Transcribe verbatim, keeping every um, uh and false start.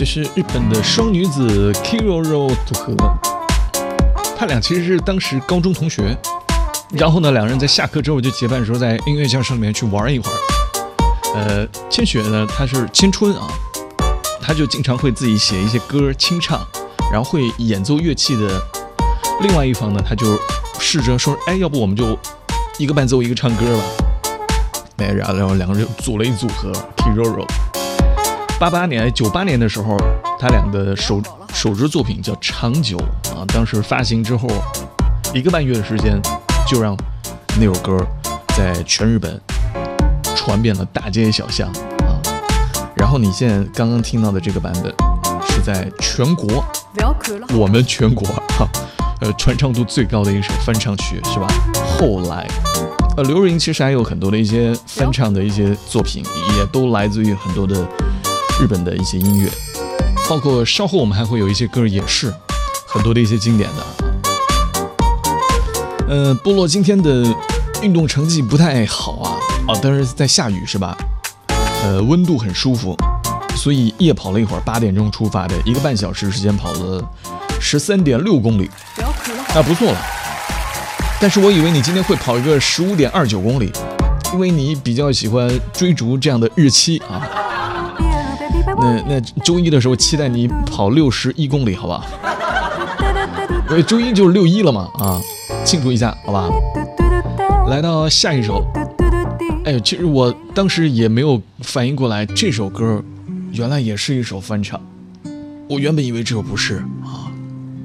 这是日本的双女子 Kiroro 组合，他俩其实是当时高中同学，然后呢，两人在下课之后就结伴的时候在音乐教室里面去玩一会儿。呃，千雪呢，她是千春啊，她就经常会自己写一些歌清唱，然后会演奏乐器的。另外一方呢，他就试着说，哎，要不我们就一个伴奏一个唱歌吧。哎，然后然后两个人组了一组合 Kiroro。八八年、九八年的时候，他俩的首首支作品叫《长久》啊，当时发行之后，一个半月的时间，就让那首歌在全日本传遍了大街小巷啊。然后你现在刚刚听到的这个版本，是在全国，我们全国哈、啊，呃，传唱度最高的一首翻唱曲是吧？后来。呃，刘若英其实还有很多的一些翻唱的一些作品，也都来自于很多的日本的一些音乐，包括稍后我们还会有一些歌也是很多的一些经典的。呃，部落今天的运动成绩不太好啊，啊，但是在下雨是吧？呃，温度很舒服，所以夜跑了一会儿，八点钟出发的，一个半小时时间跑了十三点六公里，那不错了。但是我以为你今天会跑一个十五点二九公里，因为你比较喜欢追逐这样的日期啊。那那周一的时候期待你跑六十一公里，好吧？因为周一就是六一了嘛，啊，庆祝一下，好吧？来到下一首，哎，其实我当时也没有反应过来，这首歌原来也是一首翻唱。我原本以为这首不是啊。